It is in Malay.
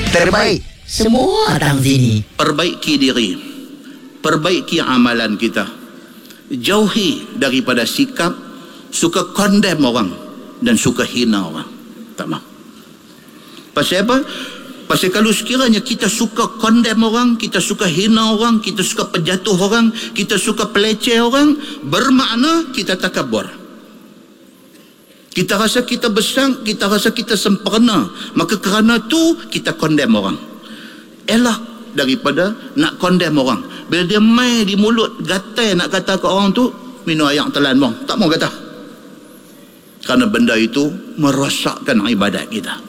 terbaik. Semua datang sini. Perbaiki diri, perbaiki amalan kita, jauhi daripada sikap suka condemn orang dan suka hina orang. Tak mahu. Pasal apa? Pasal kalau sekiranya kita suka condemn orang, kita suka hina orang, kita suka penjatuh orang, kita suka peleceh orang, bermakna kita takabur. Kita rasa kita besar, kita rasa kita sempurna, maka kerana tu kita condemn orang. Elak daripada nak condemn orang. Bila dia mai di mulut gatai nak kata ke orang tu, minum air telan bang, tak mau kata. Kerana benda itu merosakkan ibadat kita.